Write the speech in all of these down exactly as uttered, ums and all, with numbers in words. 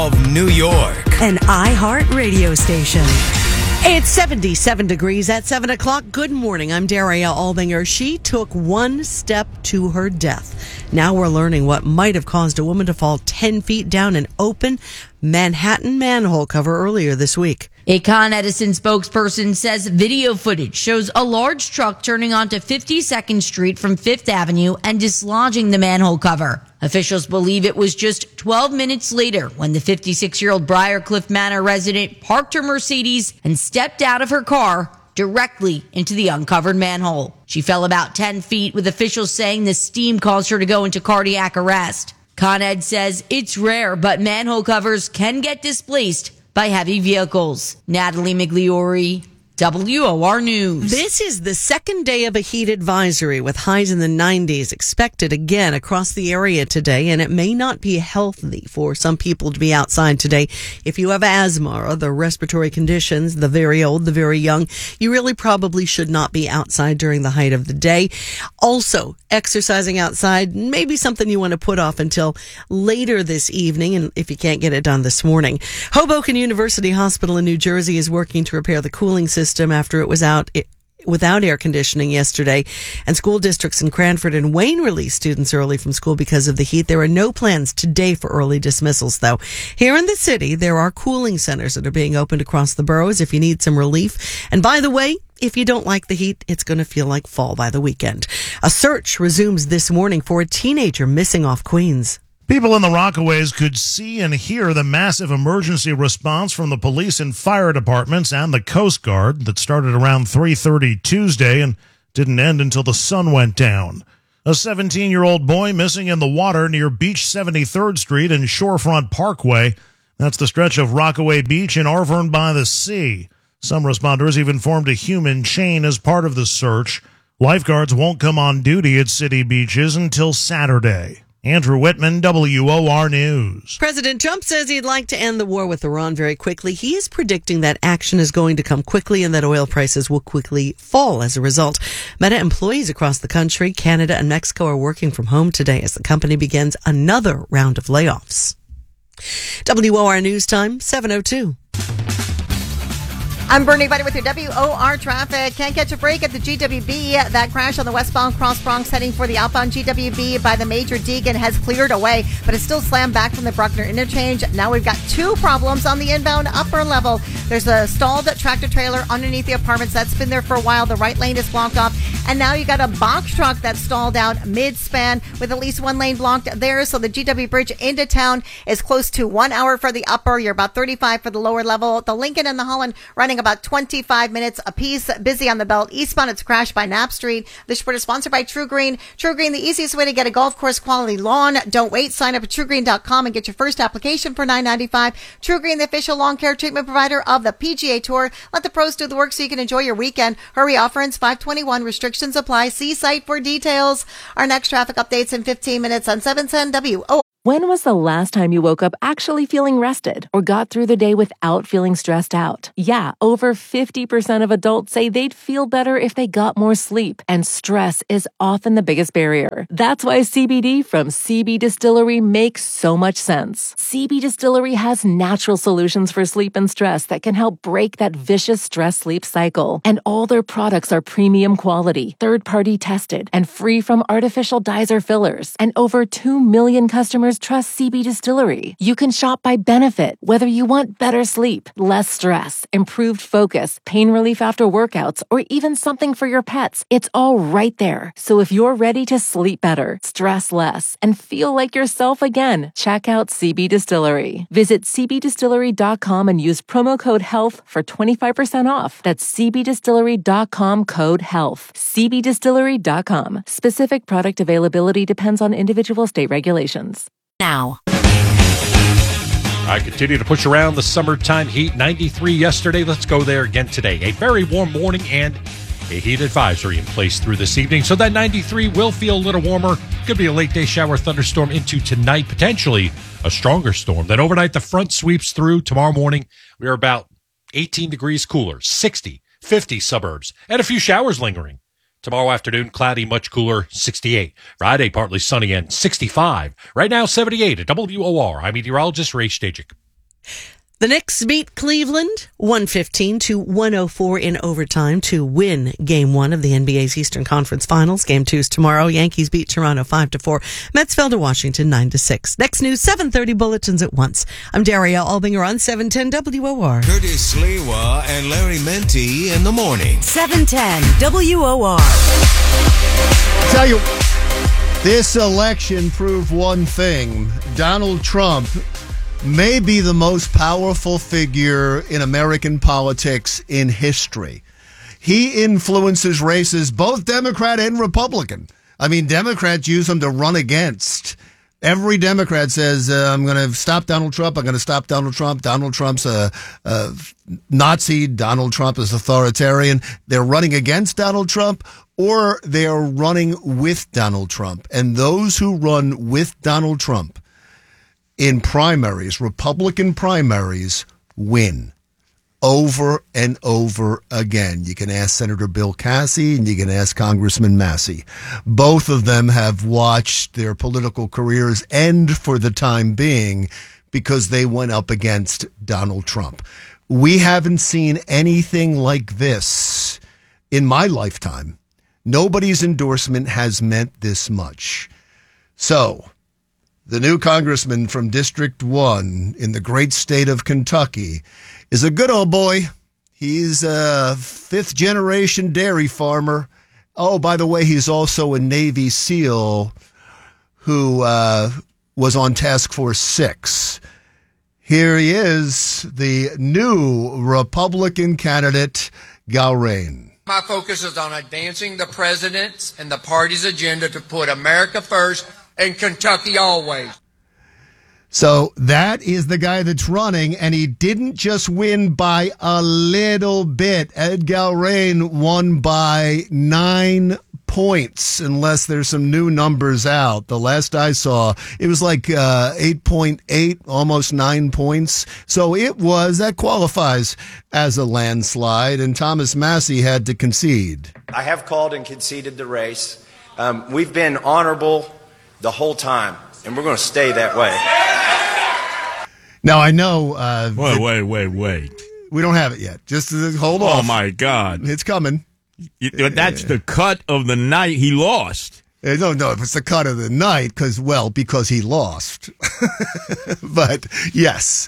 of New York. An iHeart radio station. It's seventy-seven degrees at seven o'clock. Good morning. I'm Daria Albinger. She took one step to her death. Now we're learning what might have caused a woman to fall ten feet down an open Manhattan manhole cover earlier this week. A Con Edison spokesperson says video footage shows a large truck turning onto fifty-second Street from Fifth Avenue and dislodging the manhole cover. Officials believe it was just twelve minutes later when the fifty-six-year-old Briarcliff Manor resident parked her Mercedes and stepped out of her car directly into the uncovered manhole. She fell about ten feet, with officials saying the steam caused her to go into cardiac arrest. Con Ed says it's rare, but manhole covers can get displaced by heavy vehicles. Natalie Migliori, W O R News. This is the second day of a heat advisory with highs in the nineties expected again across the area today, and it may not be healthy for some people to be outside today. If you have asthma or other respiratory conditions, the very old, the very young, you really probably should not be outside during the height of the day. Also, exercising outside may be something you want to put off until later this evening, and if you can't get it done this morning. Hoboken University Hospital in New Jersey is working to repair the cooling system after it was out without air conditioning yesterday, and school districts in Cranford and Wayne released students early from school because of the heat. There are no plans today for early dismissals, though. Here in the city, there are cooling centers that are being opened across the boroughs if you need some relief. And by the way, if you don't like the heat, it's going to feel like fall by the weekend. A search resumes this morning for a teenager missing off Queens. People in the Rockaways could see and hear the massive emergency response from the police and fire departments and the Coast Guard that started around three thirty Tuesday and didn't end until the sun went down. A seventeen-year-old boy missing in the water near Beach seventy-third Street and Shorefront Parkway. That's the stretch of Rockaway Beach in Arverne by the Sea. Some responders even formed a human chain as part of the search. Lifeguards won't come on duty at city beaches until Saturday. Andrew Whitman, W O R News. President Trump says he'd like to end the war with Iran very quickly. He is predicting that action is going to come quickly and that oil prices will quickly fall as a result. Meta employees across the country, Canada, and Mexico are working from home today as the company begins another round of layoffs. W O R News time, seven oh two. I'm Bernie Buddy with your W O R traffic. Can't catch a break at the G W B. That crash on the westbound Cross Bronx heading for the outbound G W B by the Major Deegan has cleared away, but it's still slammed back from the Bruckner interchange. Now we've got two problems on the inbound upper level. There's a stalled tractor trailer underneath the apartments that's been there for a while. The right lane is blocked off. And now you got a box truck that's stalled out mid-span with at least one lane blocked there. So the G W Bridge into town is close to one hour for the upper. You're about thirty-five for the lower level. The Lincoln and the Holland running about twenty-five minutes apiece. Busy on the belt. Eastbound, it's crashed by Knapp Street. This report is sponsored by True Green. True Green, the easiest way to get a golf course quality lawn. Don't wait. Sign up at true green dot com and get your first application for nine ninety-five. True Green, the official lawn care treatment provider of the P G A Tour. Let the pros do the work so you can enjoy your weekend. Hurry, offer ends five twenty-one. Restrictions apply. See site for details. Our next traffic updates in fifteen minutes on seven ten W O. When was the last time you woke up actually feeling rested or got through the day without feeling stressed out? Yeah, over fifty percent of adults say they'd feel better if they got more sleep, and stress is often the biggest barrier. That's why C B D from C B Distillery makes so much sense. C B Distillery has natural solutions for sleep and stress that can help break that vicious stress-sleep cycle. And all their products are premium quality, third-party tested, and free from artificial dyes or fillers. And over two million customers trust C B Distillery. You can shop by benefit, whether you want better sleep, less stress, improved focus, pain relief after workouts, or even something for your pets. It's all right there. So if you're ready to sleep better, stress less, and feel like yourself again, check out C B Distillery. Visit c b distillery dot com and use promo code HEALTH for twenty-five percent off. That's c b distillery dot com code HEALTH. c b distillery dot com. Specific product availability depends on individual state regulations. Now. I continue to push around the summertime heat. ninety-three yesterday. Let's go there again today. A very warm morning and a heat advisory in place through this evening. So that ninety-three will feel a little warmer. Could be a late day shower thunderstorm into tonight, potentially a stronger storm. Then overnight, the front sweeps through. Tomorrow morning, we are about eighteen degrees cooler, sixty, fifty suburbs, and a few showers lingering. Tomorrow afternoon, cloudy, much cooler, sixty-eight. Friday, partly sunny and sixty-five. Right now, seventy-eight at W O R. I'm meteorologist Ray Stajic. The Knicks beat Cleveland one fifteen to one oh four in overtime to win Game One of the N B A's Eastern Conference Finals. Game Two is tomorrow. Yankees beat Toronto five to four. Mets fell to Washington nine to six. Next news, seven thirty bulletins at once. I'm Daria Albinger on seven ten W O R. Curtis Sliwa and Larry Menti in the morning. seven ten W O R. Tell you, this election proved one thing. Donald Trump may be the most powerful figure in American politics in history. He influences races, both Democrat and Republican. I mean, Democrats use him to run against. Every Democrat says, uh, I'm going to stop Donald Trump. I'm going to stop Donald Trump. Donald Trump's a, a Nazi. Donald Trump is authoritarian. They're running against Donald Trump, or they are running with Donald Trump. And those who run with Donald Trump in primaries, Republican primaries, win over and over again. You can ask Senator Bill Cassidy and you can ask Congressman Massey. Both of them have watched their political careers end for the time being because they went up against Donald Trump. We haven't seen anything like this in my lifetime. Nobody's endorsement has meant this much. So, the new congressman from District one in the great state of Kentucky is a good old boy. He's a fifth-generation dairy farmer. Oh, by the way, he's also a Navy SEAL who uh, was on Task Force six. Here he is, the new Republican candidate, Gal Rain. My focus is on advancing the president's and the party's agenda to put America first and Kentucky always. So that is the guy that's running, and he didn't just win by a little bit. Ed Galrain won by nine points, unless there's some new numbers out. The last I saw, it was like uh, eight point eight, almost nine points. So it was, that qualifies as a landslide, and Thomas Massey had to concede. I have called and conceded the race. Um, we've been honorable the whole time, and we're going to stay that way. Now, I know... Uh, wait, wait, wait, wait. We don't have it yet. Just uh, hold on. Oh, my God. It's coming. You, that's the cut of the night he lost. Uh, no, no, it's the cut of the night, because, well, because he lost. But, yes.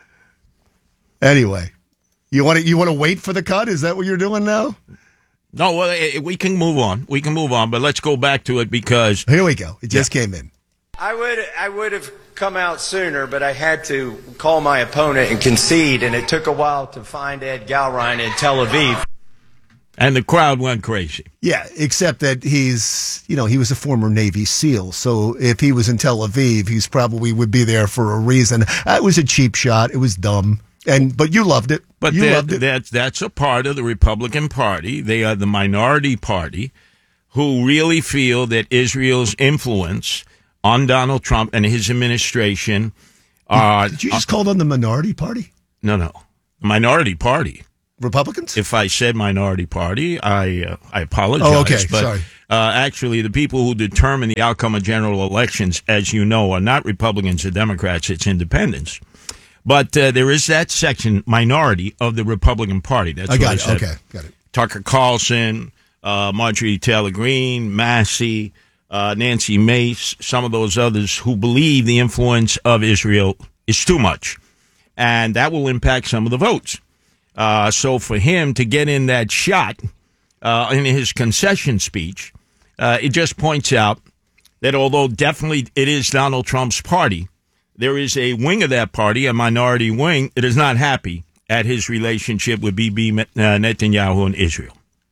Anyway, you want to you want to wait for the cut? Is that what you're doing now? No, well, we can move on. We can move on, but let's go back to it because... Here we go. It just yeah. came in. I would I would have come out sooner, but I had to call my opponent and concede, and it took a while to find Ed Galrain in Tel Aviv. And the crowd went crazy. Yeah, except that he's, you know, he was a former Navy SEAL, so if he was in Tel Aviv, he's probably would be there for a reason. It was a cheap shot. It was dumb. And but you loved it. But you that, loved it. that's that's a part of the Republican Party. They are the minority party who really feel that Israel's influence on Donald Trump and his administration are... Did you just uh, call them the minority party? No, no. Minority party. Republicans? If I said minority party, I uh, I apologize. Oh, okay. But, Sorry. Uh, actually, the people who determine the outcome of general elections, as you know, are not Republicans or Democrats. It's independents. But uh, there is that section, minority, of the Republican Party. That's I got what it. I said. Okay, got it. Tucker Carlson, uh, Marjorie Taylor Greene, Massey, uh, Nancy Mace, some of those others who believe the influence of Israel is too much. And that will impact some of the votes. Uh, so for him to get in that shot uh, in his concession speech, uh, it just points out that although definitely it is Donald Trump's party, there is a wing of that party, a minority wing, that is not happy at his relationship with Bibi Netanyahu and Israel.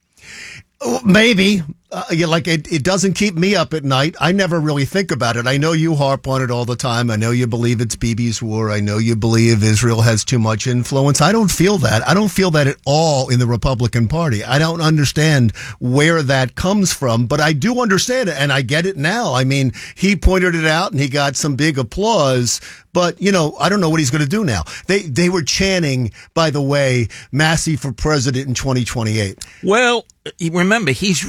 Maybe. Uh, yeah, like it, it doesn't keep me up at night. I never really think about it. I know you harp on it all the time. I know you believe it's Bibi's war. I know you believe Israel has too much influence. I don't feel that. I don't feel that at all in the Republican Party. I don't understand where that comes from, but I do understand it, and I get it now. I mean, he pointed it out, and he got some big applause, but, you know, I don't know what he's going to do now. They they were chanting, by the way, Massey for president in twenty twenty-eight. Well, remember, he's really a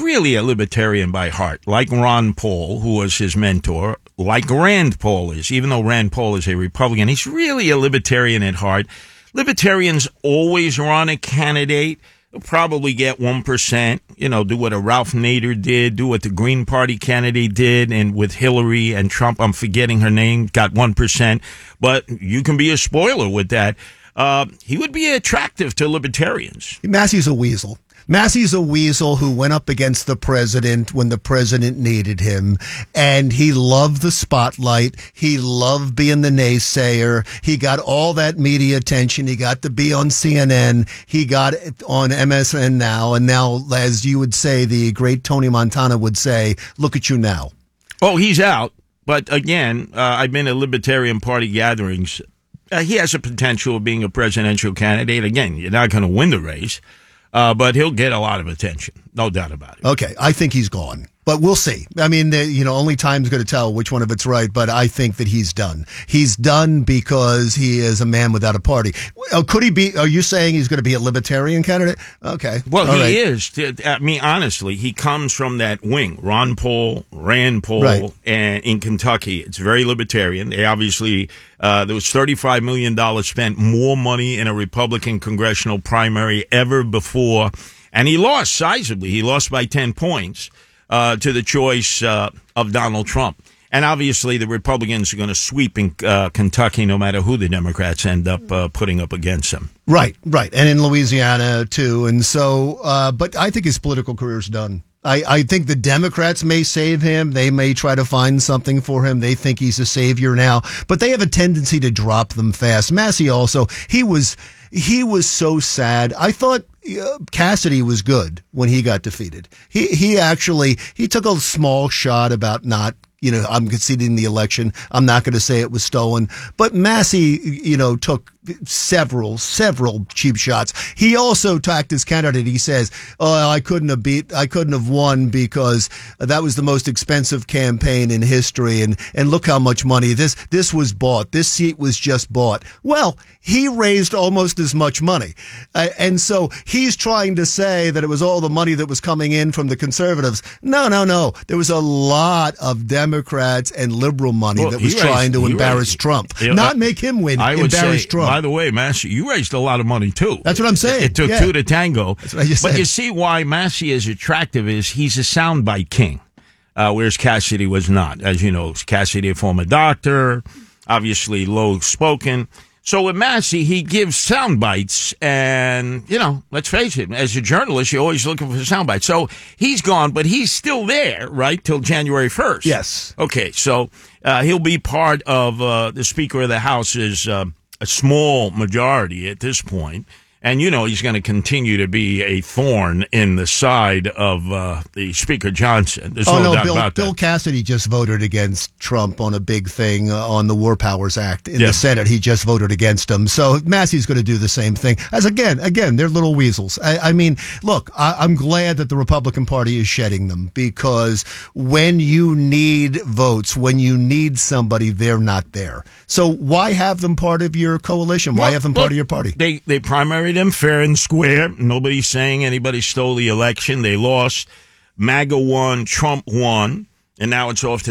libertarian by heart, like Ron Paul, who was his mentor, like Rand Paul is. Even though Rand Paul is a Republican, he's really a libertarian at heart. Libertarians always run a candidate. They'll probably get one percent, you know, do what a Ralph Nader did, do what the Green Party candidate did, and with Hillary and Trump, I'm forgetting her name, got one percent. But you can be a spoiler with that. Uh, he would be attractive to libertarians. Massey's a weasel. Massey's a weasel who went up against the president when the president needed him, and he loved the spotlight. He loved being the naysayer. He got all that media attention. He got to be on C N N. He got it on M S N Now, and now, as you would say, the great Tony Montana would say, look at you now. Oh, he's out. But again, uh, I've been at Libertarian Party gatherings. Uh, he has a potential of being a presidential candidate. Again, you're not going to win the race. Uh, but he'll get a lot of attention, no doubt about it. Okay, I think he's gone, but we'll see. I mean, the, you know, only time's going to tell which one of it's right, but I think that he's done. He's done because he is a man without a party. Uh, could he be, are you saying he's going to be a libertarian candidate? Okay. Well, All he right. is. I mean, honestly, he comes from that wing, Ron Paul, Rand Paul, Right. and in Kentucky. It's very libertarian. They obviously, uh, there was thirty-five million dollars spent, more money in a Republican congressional primary ever before. And he lost sizably. He lost by ten points uh, to the choice uh, of Donald Trump. And obviously, the Republicans are going to sweep in uh, Kentucky no matter who the Democrats end up uh, putting up against them. Right, right. And in Louisiana, too. And so, uh, but I think his political career's done. I, I think the Democrats may save him. They may try to find something for him. They think he's a savior now, but they have a tendency to drop them fast. Massey also, he was, he was so sad. I thought uh, Cassidy was good when he got defeated. He, he actually, he took a small shot about not, you know, I'm conceding the election. I'm not going to say it was stolen, but Massey, you know, took several, several cheap shots. He also attacked his candidate. He says, "Oh, I couldn't have beat, I couldn't have won because that was the most expensive campaign in history, and and look how much money this this was bought. This seat was just bought." Well, he raised almost as much money, uh, and so he's trying to say that it was all the money that was coming in from the conservatives. No, no, no. There was a lot of Democrats and liberal money Well, that was he trying raised- to he embarrass raised- Trump, Yeah, not I- make him win. I would embarrass say, Trump. by the way, Massey, you raised a lot of money too. That's what I'm saying. It, it took Yeah. two to tango. That's what I just but said. you see why Massey is attractive is he's a soundbite king, uh, whereas Cassidy was not. As you know, Cassidy, a former doctor, obviously low spoken. So with Massey, he gives sound bites, and, you know, let's face it, as a journalist, you're always looking for sound bites. So he's gone, but he's still there, right, till January first. Yes. Okay, so uh, he'll be part of uh, the Speaker of the House's uh, a small majority at this point. And, you know, he's going to continue to be a thorn in the side of uh, the Speaker Johnson. There's Oh, no, no, doubt Bill, about Bill that. Cassidy just voted against Trump on a big thing uh, on the War Powers Act in Yeah. the Senate. He just voted against him. So Massey's going to do the same thing. As again, again, they're little weasels. I, I mean, look, I, I'm glad that the Republican Party is shedding them, because when you need votes, when you need somebody, they're not there. So why have them part of your coalition? Why Well, have them look, part of your party? They they primaried them fair and square. Nobody's saying anybody stole the election. They lost. MAGA won. Trump won. And now it's off to